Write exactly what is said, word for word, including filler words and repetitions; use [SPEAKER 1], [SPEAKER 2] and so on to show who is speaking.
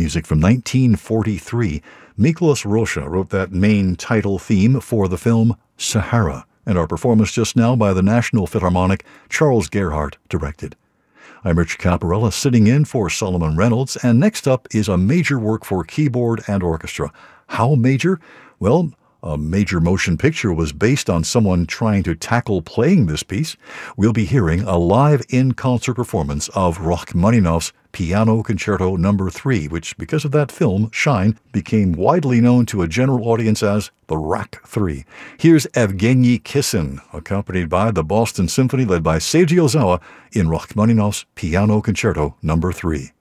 [SPEAKER 1] Music from nineteen forty-three. Miklos Rocha wrote that main title theme for the film Sahara, and our performance just now by the National Philharmonic, Charles Gerhardt directed. I'm Rich Caparella, sitting in for Solomon Reynolds, and next up is a major work for keyboard and orchestra. How major? Well, a major motion picture was based on someone trying to tackle playing this piece. We'll be hearing a live in-concert performance of Rachmaninoff's Piano Concerto Number three, which, because of that film, Shine, became widely known to a general audience as the Rach three. Here's Evgeny Kissin, accompanied by the Boston Symphony led by Seiji Ozawa in Rachmaninoff's Piano Concerto Number three.